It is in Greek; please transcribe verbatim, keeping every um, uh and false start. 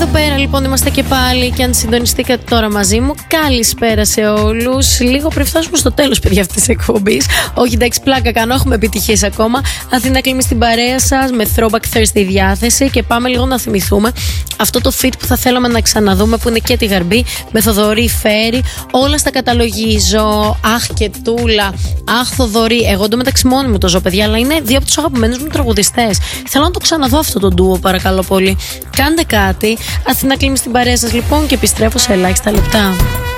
πέρα λοιπόν είμαστε και πάλι. Και αν συντονιστήκατε τώρα μαζί μου, καλησπέρα σε όλους. Λίγο πριν φτάσουμε στο τέλος, παιδιά, αυτής της εκπομπής. Όχι, εντάξει, πλάκα κάνω, έχουμε επιτυχίες ακόμα. Αθήνα Κλίμη στην παρέα σας, με Throwback Thursday διάθεση. Και πάμε λίγο να θυμηθούμε αυτό το feat που θα θέλαμε να ξαναδούμε, που είναι και τη Γαρμπή, με Θοδωρή Φέρη. Όλα στα καταλογίζω. Αχ και Τούλα. Αχ, Θοδωρή. Εγώ εντωμεταξύ μόνη μου το ζω, παιδιά, αλλά είναι δύο από τους αγαπημένους μου τραγουδιστές. Θέλω να το ξαναδώ αυτό το ντουο, παρακαλώ πολύ. Κάντε κάτι. Αθήνα Κλίμη στην παρέα σας λοιπόν και επιστρέφω σε ελάχιστα λεπτά.